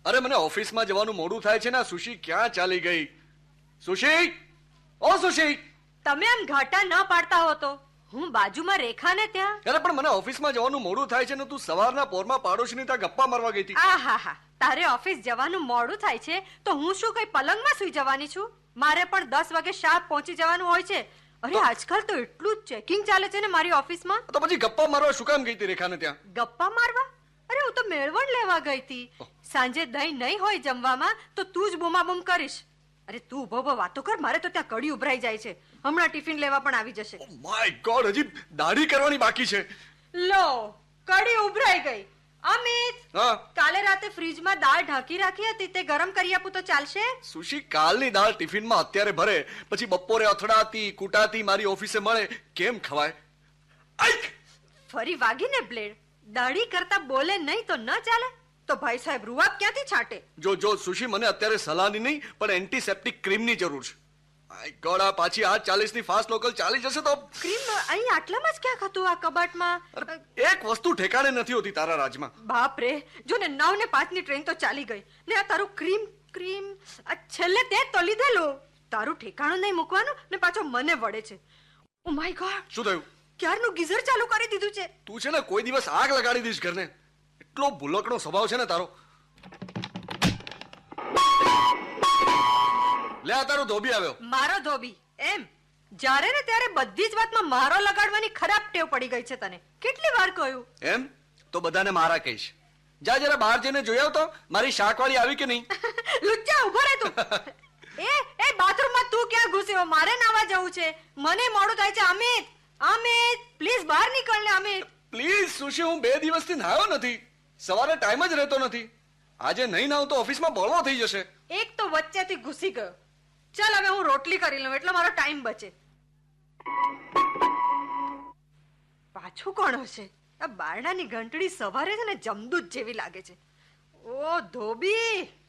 અરે મને ઓફિસમાં જવાનું મોડું થાય છે ને. સુશી ક્યાં ચાલી ગઈ? સુશી, ઓ સુશી! તમે આમ ઘાટા ન પાડતા હો તો હું બાજુમાં રેખાને ત્યાં. અરે પણ મને ઓફિસમાં જવાનું મોડું થાય છે ને તું સવારના પોરમાં પાડોશીની ત્યાં ગપ્પા મારવા ગઈ હતી. આહાહા, તારે ઓફિસ જવાનું મોડું થાય છે તો હું શું કઈ પલંગમાં સૂઈ જવાની છું? મારે પણ 10 વાગે શાર્પ પહોંચી જવાનું હોય છે. અરે આજકાલ તો એટલું જ ચેકિંગ ચાલે છે ને મારી ઓફિસમાં. તો પછી ગપ્પા મારવા શું કામ ગઈ હતી રેખાને ત્યાં? ગપ્પા મારવા? અરે હું તો મેળવણ લેવા ગઈ હતી. સાંજે દહીં નહીં હોય જમવામાં તો તું જ બૂમાબૂમ કરીશ. અરે તું ઉભો વાતો કર, મારે તો ત્યાં કડી ઉભરાઈ જાય છે. હમણાં ટિફિન લેવા પણ આવી જશે. ઓ માય ગોડ, હજી દાઢી કરવાની બાકી છે. લો, કડી ઉભરાઈ ગઈ. અમિત, હા, કાલે રાતે ફ્રીજમાં દાળ ઢાંકી રાખી હતી, તે ગરમ કરી આપું તો ચાલશે? સુશી, કાલની દાળ ટિફિનમાં અત્યારે ભરે, પછી બપોરે અથડાતી કૂટાતી મારી ઓફિસે મળે, કેમ ખવાય? આઈક! ફરી વાગીને બ્લેડ. દાઢી કરતા બોલે નહીં તો ન ચાલે? તો ભાઈ સાહેબ રૂવાબ ક્યાંથી છાંટે? જો સુશી, મને અત્યારે સલાહની નહીં પણ એન્ટીસેપ્ટિક ક્રીમની જરૂર છે. માય ગોડ, આ પાછી 8:40 ની ફાસ્ટ લોકલ ચાલી જશે તો ક્રીમ અહીં આટલામાં જ ક્યાં હતું આ કબાટમાં? એક વસ્તુ ઠેકાણે નથી હોતી તારા રાજમાં. બાપ રે, જો ને 9:05 ની ટ્રેન તો ચાલી ગઈ ને આ તારું ક્રીમ આ છેલ્લે તે તો લીધેલું. તારું ઠેકાણું નહીં મૂકવાનું ને પાછો મને વળે છે. ઓ માય ગોડ, શું થયું? ક્યારનું ગીઝર ચાલુ કરી દીધું છે. તું છે ને કોઈ દિવસ આગ લગાડી દઈશ ઘરને. એટલો ભૂલકણો સ્વભાવ છે ને તારો. લે આ તારો ધોબી આવ્યો. મારો ધોબી? એમ જ્યારે ને ત્યારે બધી જ વાતમાં મારો લગાડવાની ખરાબ ટેવ પડી ગઈ છે તને. કેટલી વાર કહ્યું? એમ તો બધાને મારા કહીશ. જા જરા બહાર જઈને જોઈ આવતો મારી શાકવાળી આવી કે નહીં. લુચ્ચા, ઉભો રહે તું. એ બાથરૂમમાં તું ક્યાં ઘૂસ્યો? મારે નાવા જવું છે, મને મોડું થાય છે. અમિત પ્લીઝ બહાર નીકળ ને. અમિત પ્લીઝ સુશી, હું 2 દિવસથી નાયો નથી. સવારે ટાઈમ જ રહેતો નથી. આજે નહીં નાવ તો ઓફિસમાં બળવો થઈ જશે. એક તો વચ્ચેથી ઘૂસી ગયો. ચાલ હવે હું રોટલી કરી લઉં એટલે મારો ટાઈમ બચે. પાછું કોણ હશે? આ બારણાની ઘંટડી સવારે છે ને જમદૂત જેવી લાગે છે. ઓ ધોબી,